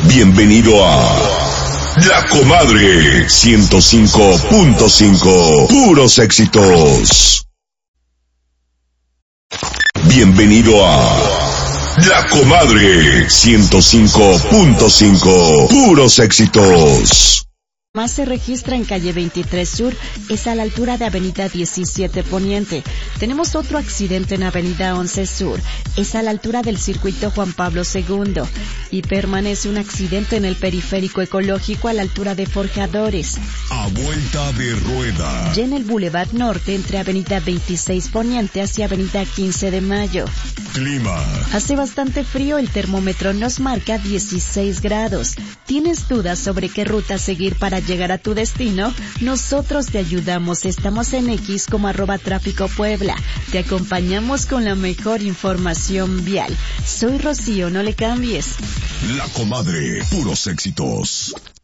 Bienvenido a La Comadre 105.5. Puros éxitos. Bienvenido a La Comadre 105.5. Puros éxitos. Más se registra en calle 23 Sur, es a la altura de avenida 17 Poniente. Tenemos otro accidente en avenida 11 Sur, es a la altura del circuito Juan Pablo II. Y permanece un accidente en el periférico ecológico a la altura de Forjadores. A vuelta de rueda. Ya en el Boulevard Norte entre avenida 26 Poniente hacia avenida 15 de Mayo. Clima. Hace bastante frío, el termómetro nos marca 16 grados. ¿Tienes dudas sobre qué ruta seguir para llegar a tu destino? Nosotros te ayudamos. Estamos en X como @Tráfico Puebla. Te acompañamos con la mejor información vial. Soy Rocío, no le cambies. La Comadre, puros éxitos.